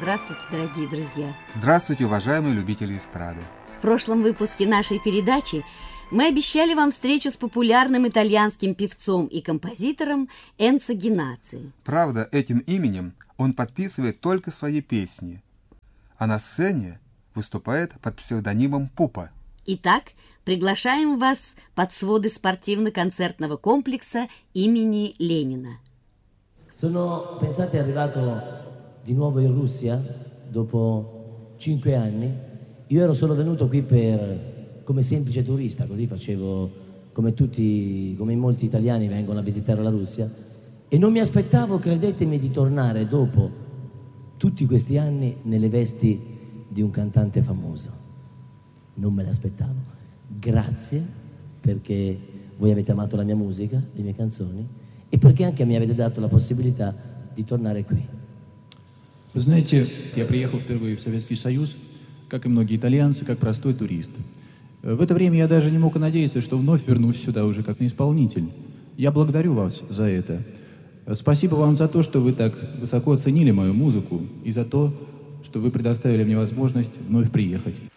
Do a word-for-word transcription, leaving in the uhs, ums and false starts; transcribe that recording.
Здравствуйте, дорогие друзья! Здравствуйте, уважаемые любители эстрады! В прошлом выпуске нашей передачи мы обещали вам встречу с популярным итальянским певцом и композитором Энцо Генаци. Правда, этим именем он подписывает только свои песни, а на сцене выступает под псевдонимом Пупа. Итак, приглашаем вас под своды спортивно-концертного комплекса имени Ленина. Sono, pensate, arrivato di nuovo in Russia dopo cinque anni. Io ero solo venuto qui per, come semplice turista, così facevo come tutti, come molti italiani vengono a visitare la Russia, e non mi aspettavo, credetemi, di tornare dopo tutti questi anni nelle vesti di un cantante famoso. Non me l'aspettavo. Grazie perché voi avete amato la mia musica, le mie canzoni, e perché anche mi avete dato la possibilità di tornare qui. Вы знаете, я приехал впервые в Советский Союз, как и многие итальянцы, как простой турист. В это время я даже не мог надеяться, что вновь вернусь сюда уже как исполнитель. Я благодарю вас за это. Спасибо вам за то, что вы так высоко оценили мою музыку, и за то, что вы предоставили мне возможность вновь приехать.